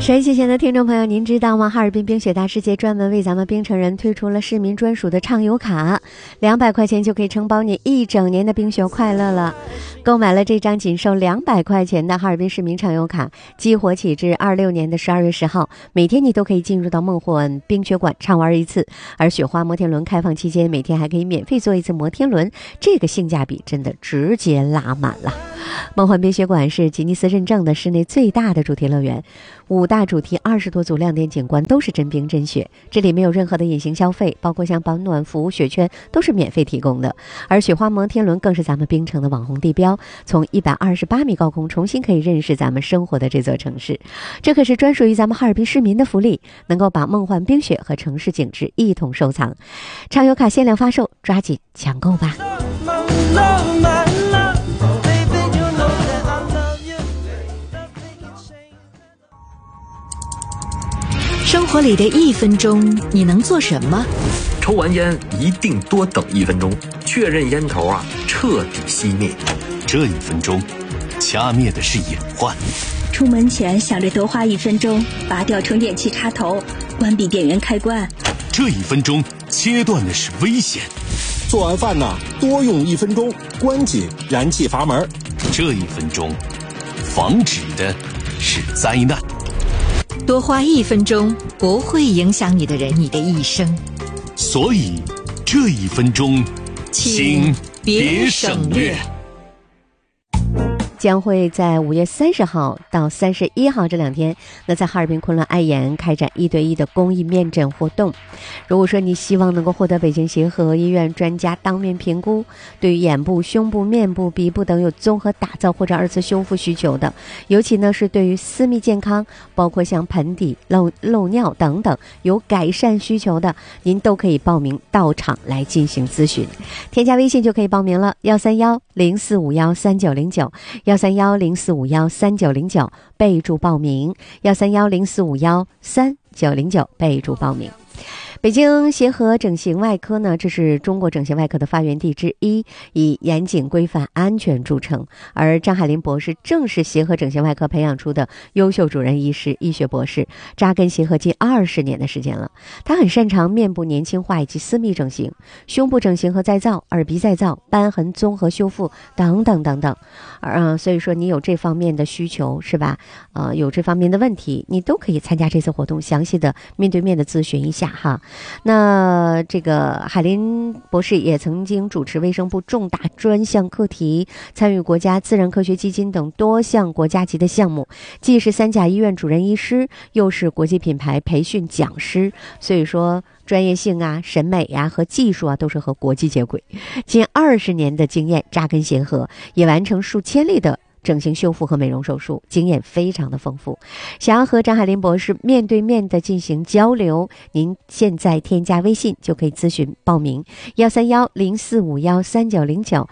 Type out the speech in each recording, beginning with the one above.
收音机前的听众朋友，您知道吗？哈尔滨冰雪大世界专门为咱们冰城人推出了市民专属的畅游卡，200块钱就可以承包你1整年的冰雪快乐了。购买了这张仅售200块钱的哈尔滨市民畅游卡，激活起至26年的12月10号，每天你都可以进入到梦幻冰雪馆畅玩一次。而雪花摩天轮开放期间，每天还可以免费坐一次摩天轮，这个性价比真的直接拉满了。梦幻冰雪馆是吉尼斯认证的室内最大的主题乐园，5大主题20多组亮点景观都是真冰真雪，这里没有任何的隐形消费，包括像保暖服、雪圈都是免费提供的。而雪花摩天轮更是咱们冰城的网红地标，从128米高空重新可以认识咱们生活的这座城市，这可是专属于咱们哈尔滨市民的福利，能够把梦幻冰雪和城市景致一同收藏。畅游卡限量发售，抓紧抢购吧。 生活里的1分钟，你能做什么？ 抽完烟一定多等1分钟，确认烟头彻底熄灭。 这1分钟，掐灭的是隐患。 出门前想着多花1分钟，拔掉充电器插头，关闭电源开关。 这1分钟，切断的是危险。 做完饭多用1分钟，关紧燃气阀门。 这1分钟，防止的是灾难。 多花1分钟不会影响你的人，你的一生。 所以这1分钟，请别省略。 将会在5月30号到31号这2天，那在哈尔滨昆仑爱颜开展1对1的公益面诊活动。如果说你希望能够获得北京协和医院专家当面评估，对于眼部、胸部、面部、鼻部等有综合打造或者2次修复需求的，尤其呢是对于私密健康，包括像盆底、漏尿等等有改善需求的，您都可以报名到场来进行咨询。添加微信就可以报名了，13104513909。13104513909，备注报名，13104513909，备注报名。北京协和整形外科呢，这是中国整形外科的发源地之一，以严谨、规范、安全著称。而张海林博士正是协和整形外科培养出的优秀主任医师、医学博士，扎根协和近20年的时间了。他很擅长面部年轻化以及私密整形、胸部整形和再造、耳鼻再造、瘢痕综合修复等等等等。所以说你有这方面的需求是吧？有这方面的问题，你都可以参加这次活动，详细的面对面的咨询一下哈。那这个海林博士也曾经主持卫生部重大专项课题，参与国家自然科学基金等多项国家级的项目，既是3甲医院主任医师，又是国际品牌培训讲师，所以说专业性审美和技术都是和国际接轨。近20年的经验扎根协和，也完成数千例的整形修复和美容手术，经验非常的丰富。想要和张海林博士面对面的进行交流，您现在添加微信就可以咨询报名，13104513909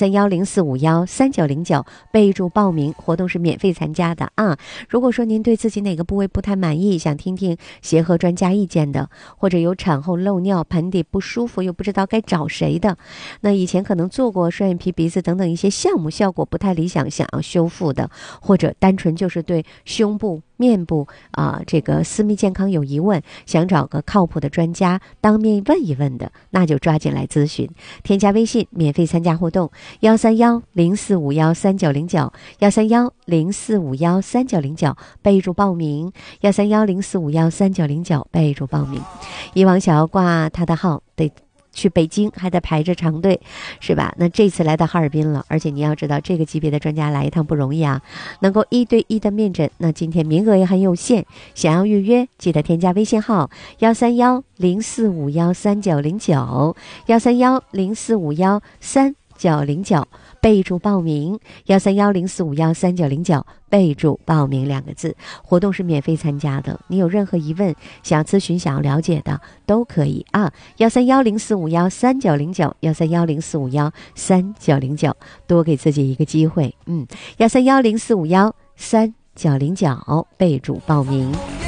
13104513909，备注报名，活动是免费参加的如果说您对自己哪个部位不太满意，想听听协和专家意见的，或者有产后漏尿、盆底不舒服又不知道该找谁的，那以前可能做过双眼皮、鼻子等等一些项目，效果不太理想，想要修复的，或者单纯就是对胸部、面部这个私密健康有疑问，想找个靠谱的专家当面问一问的，那就抓紧来咨询。添加微信免费参加活动13104513909 13104513909，备注报名13104513909，备注报名。以往想要挂他的号得去北京还得排着长队是吧？那这次来到哈尔滨了，而且你要知道这个级别的专家来一趟不容易能够1对1的面诊，那今天名额也很有限，想要预约记得添加微信号13104513909 13104513909，备注报名13104513909，备注报名2个字。活动是免费参加的，你有任何疑问想要咨询想要了解的都可以13104513909 13104513909，多给自己一个机会13104513909，备注报名。